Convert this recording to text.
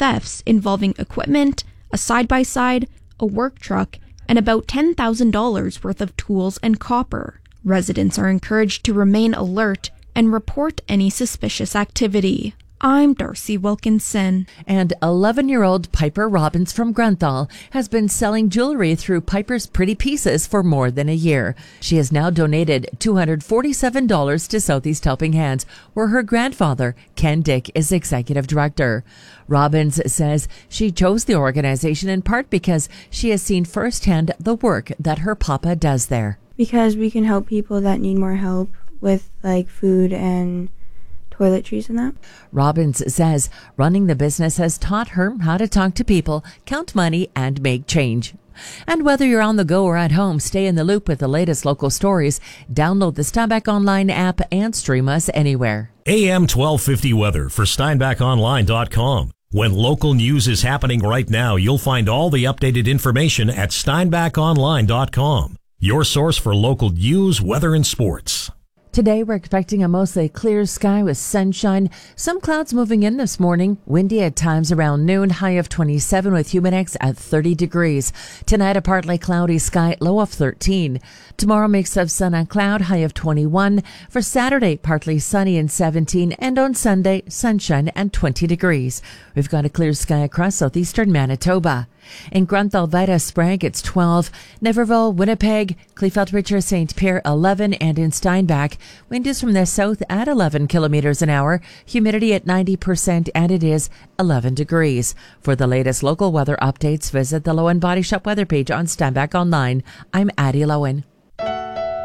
thefts involving equipment, a side-by-side, a work truck, and about $10,000 worth of tools and copper. Residents are encouraged to remain alert and report any suspicious activity. I'm Darcy Wilkinson. And 11-year-old Piper Robbins from Grenthal has been selling jewelry through Piper's Pretty Pieces for more than a year. She has now donated $247 to Southeast Helping Hands, where her grandfather, Ken Dick, is executive director. Robbins says she chose the organization in part because she has seen firsthand the work that her papa does there. Because we can help people that need more help with like food and toiletries and that. Robbins says running the business has taught her how to talk to people, count money, and make change. And whether you're on the go or at home, stay in the loop with the latest local stories. Download the Steinbach Online app and stream us anywhere. AM 1250 weather for SteinbachOnline.com. When local news is happening right now, you'll find all the updated information at SteinbachOnline.com. Your source for local news, weather, and sports. Today, we're expecting a mostly clear sky with sunshine. Some clouds moving in this morning. Windy at times around noon. High of 27 with Humidex at 30 degrees. Tonight, a partly cloudy sky. Low of 13. Tomorrow, mix of sun and cloud. High of 21. For Saturday, partly sunny and 17. And on Sunday, sunshine and 20 degrees. We've got a clear sky across southeastern Manitoba. In Grenthal, Vida, Sprague, it's 12. Niverville, Winnipeg, Kleefeld, Richard, St. Pierre, 11. And in Steinbach, wind is from the south at 11 kilometers an hour. Humidity at 90%, and it is 11 degrees. For the latest local weather updates, visit the Lowen Body Shop weather page on Steinbach Online. I'm Addie Lowen.